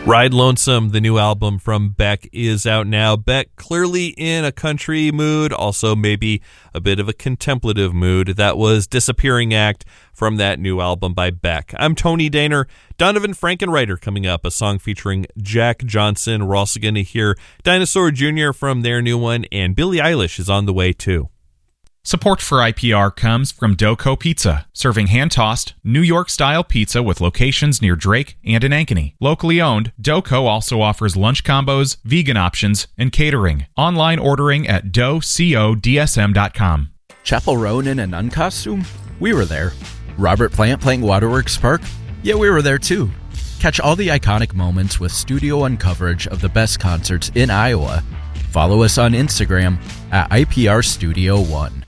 Ride Lonesome, the new album from Beck, is out now. Beck clearly in a country mood, also maybe a bit of a contemplative mood. That was Disappearing Act from that new album by Beck. I'm Tony Daner. Donovan Frankenreiter coming up, a song featuring Jack Johnson. We're also going to hear Dinosaur Jr. from their new one, and Billie Eilish is on the way too. Support for IPR comes from Doco Pizza, serving hand-tossed, New York-style pizza with locations near Drake and in Ankeny. Locally owned, Doco also offers lunch combos, vegan options, and catering. Online ordering at docodsm.com. Chapel Roan in a nun costume? We were there. Robert Plant playing Waterworks Park? Yeah, we were there too. Catch all the iconic moments with Studio One coverage of the best concerts in Iowa. Follow us on Instagram at IPR Studio One.